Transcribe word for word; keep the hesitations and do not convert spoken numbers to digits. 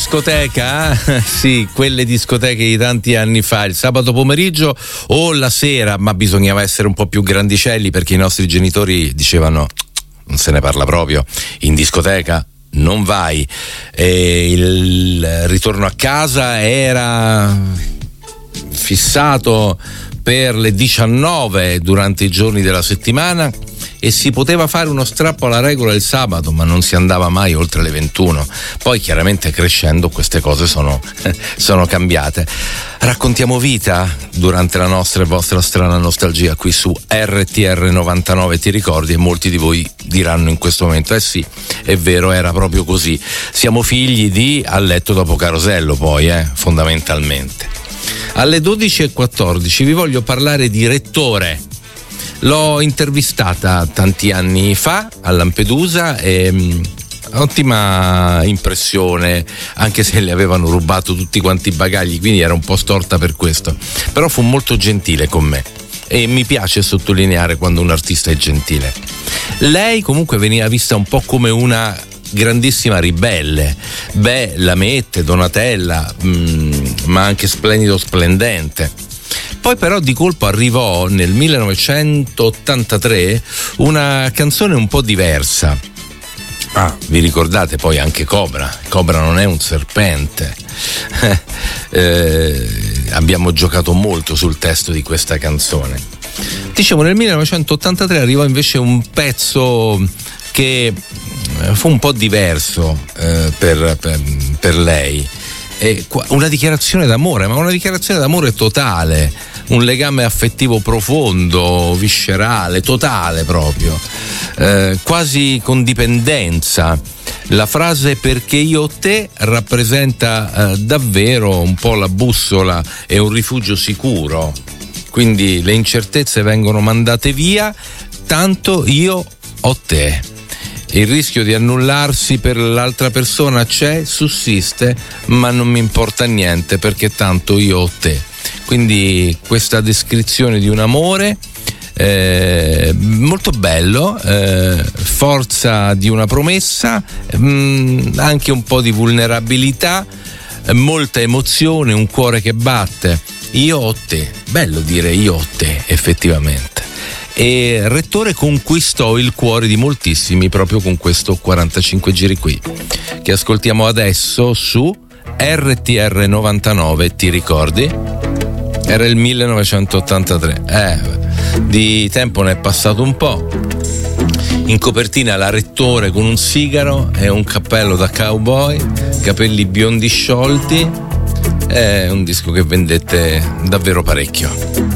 Discoteca, sì, quelle discoteche di tanti anni fa, il sabato pomeriggio o la sera, ma bisognava essere un po' più grandicelli perché i nostri genitori dicevano non se ne parla proprio, in discoteca non vai, e il ritorno a casa era fissato per le diciannove durante i giorni della settimana e si poteva fare uno strappo alla regola il sabato, ma non si andava mai oltre le ventuno. Poi chiaramente crescendo queste cose sono, sono cambiate. Raccontiamo vita durante la nostra e vostra strana nostalgia qui su R T R novantanove, ti ricordi? E molti di voi diranno in questo momento, eh sì, è vero, era proprio così. Siamo figli di A letto dopo Carosello, poi, eh, fondamentalmente. Alle dodici e quattordici vi voglio parlare di Rettore. L'ho intervistata tanti anni fa a Lampedusa e mh, ottima impressione, anche se le avevano rubato tutti quanti i bagagli, quindi era un po' storta per questo, però fu molto gentile con me e mi piace sottolineare quando un artista è gentile. Lei comunque veniva vista un po' come una grandissima ribelle, beh, Lamette, Donatella, mh, ma anche Splendido Splendente. Poi però di colpo arrivò nel millenovecentottantatré una canzone un po' diversa. Ah, vi ricordate poi anche Cobra? Cobra non è un serpente. eh, abbiamo giocato molto sul testo di questa canzone. Dicevo, nel millenovecentottantatré arrivò invece un pezzo che fu un po' diverso eh, per, per, per lei. E una dichiarazione d'amore, ma una dichiarazione d'amore totale, un legame affettivo profondo, viscerale, totale proprio, eh, quasi con dipendenza. La frase "perché io te" rappresenta eh, davvero un po' la bussola e un rifugio sicuro, quindi le incertezze vengono mandate via, tanto io ho te. Il rischio di annullarsi per l'altra persona c'è, sussiste, ma non mi importa niente perché tanto io ho te. Quindi questa descrizione di un amore eh, molto bello, eh, forza di una promessa, mh, anche un po' di vulnerabilità, eh, molta emozione, un cuore che batte. Io ho te, bello dire io ho te effettivamente. E Rettore conquistò il cuore di moltissimi proprio con questo quarantacinque giri qui, che ascoltiamo adesso su R T R novantanove, ti ricordi? Era il millenovecentottantatré, eh, di tempo ne è passato un po'. In copertina la Rettore con un sigaro e un cappello da cowboy, capelli biondi sciolti, è un disco che vendette davvero parecchio.